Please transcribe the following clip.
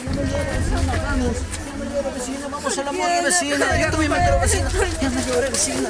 Vamos, ya me lloro, vecina, vamos a la morgue, vecina. Yo también me quiero, vecina. Ya me lloré, vecina.